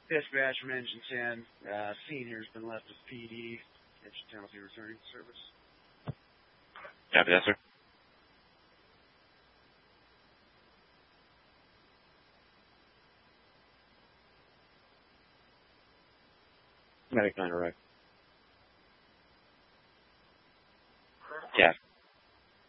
Dispatch from Engine 10. Senior's been left as PD. Engine 10 will be returning to service. Copy that, sir. Medic 9 arrived.